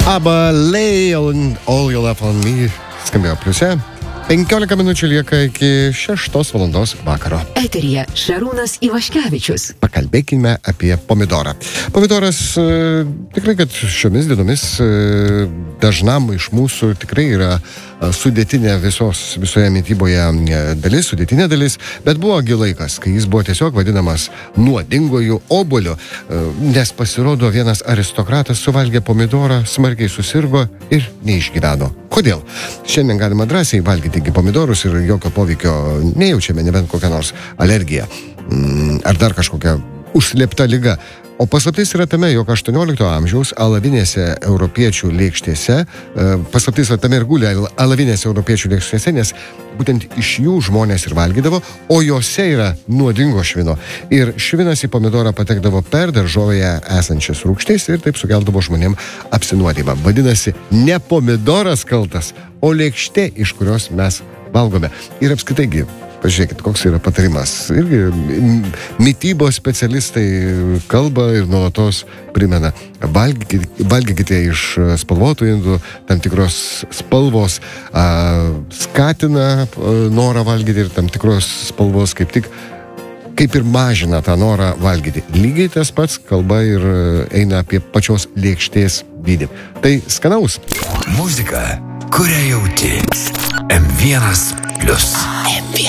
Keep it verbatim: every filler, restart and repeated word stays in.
Aba Lay on All You Love on Me skambėjo pliuse. penkiolika minučių lieka iki šeštos valandos vakaro. Eteryje Šarūnas Ivaškevičius. Pakalbėkime apie pomidorą. Pomidoras e, tikrai, kad šiomis dienomis e, dažnam iš mūsų tikrai yra e, sudėtinė visos, visoje mityboje e, dalis, sudėtinė dalis, bet buvo gi laikas, kai jis buvo tiesiog vadinamas nuodingojų obuoliu, e, nes pasirodo vienas aristokratas suvalgė pomidorą, smarkiai susirgo ir neišgyveno. Kodėl? Šiandien galima drąsiai valgyti pomidorus ir jokio poveikio nejaučiame, nebent kokią nors alergiją ar dar kažkokią užslėptą ligą. O paslaptis yra tame, jog aštuoniolikto amžiaus alavinėse europiečių lėkštėse, paslaptis yra tame ir guli alavinėse europiečių lėkštėse, nes būtent iš jų žmonės ir valgydavo, o jose yra nuodingo švino. Ir švinas į pomidorą patekdavo per daržovėje esančias rūgštis ir taip sukeldavo žmonėm apsinuodymą. Vadinasi, ne pomidoras kaltas, o lėkštė, iš kurios mes valgome. Ir apskritai, pažiūrėkit, koks yra patarimas. Irgi mitybos specialistai kalba ir nuolatos primena. Valgykite, valgykite iš spalvotų indų, tam tikros spalvos a, skatina a, norą valgyti ir tam tikros spalvos kaip tik kaip ir mažina tą norą valgyti. Lygiai tas pats kalba ir eina apie pačios lėkštės dydį. Tai skanaus. Muzika, kurią jauti. M vienas plius. M vienas.